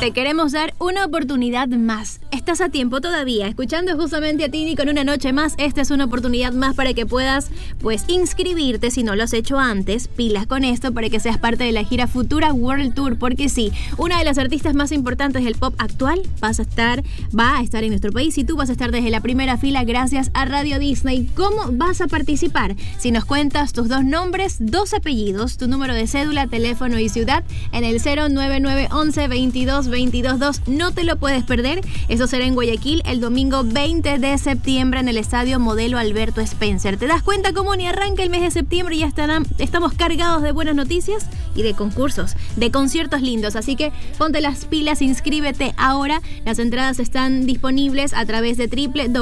Te queremos dar una oportunidad más. Estás a tiempo todavía, escuchando justamente a Tini con Una Noche Más. Esta es una oportunidad más para que puedas, pues, inscribirte si no lo has hecho antes. Pilas con esto para que seas parte de la gira Futura World Tour, porque sí, una de las artistas más importantes del pop actual va a estar en nuestro país y tú vas a estar desde la primera fila gracias a Radio Disney. ¿Cómo vas a participar? Si nos cuentas tus 2 nombres, 2 apellidos, tu número de cédula, teléfono y ciudad en el 09911 22 222. No te lo puedes perder. Eso será en Guayaquil el domingo 20 de septiembre en el Estadio Modelo Alberto Spencer. ¿Te das cuenta cómo ni arranca el mes de septiembre y ya estamos cargados de buenas noticias y de concursos, de conciertos lindos? Así que ponte las pilas, inscríbete ahora. Las entradas están disponibles a través de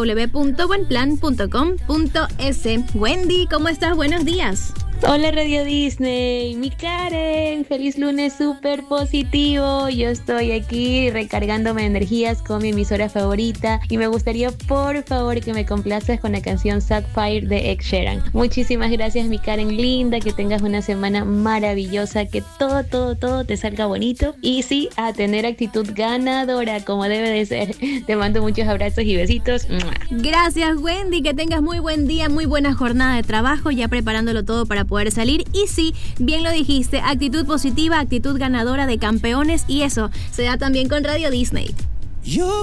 www.buenplan.com.es. Wendy, ¿cómo estás? Buenos días. Hola Radio Disney, mi Karen, feliz lunes súper positivo. Yo estoy aquí recargándome de energías con mi emisora favorita y me gustaría por favor que me complazcas con la canción Sapphire de Ed Sheeran. Muchísimas gracias mi Karen linda, que tengas una semana maravillosa, que todo te salga bonito y sí, a tener actitud ganadora como debe de ser. Te mando muchos abrazos y besitos. Gracias Wendy, que tengas muy buen día, muy buena jornada de trabajo, ya preparándolo todo para poder salir. Y sí, bien lo dijiste, actitud positiva, actitud ganadora de campeones, y eso se da también con Radio Disney.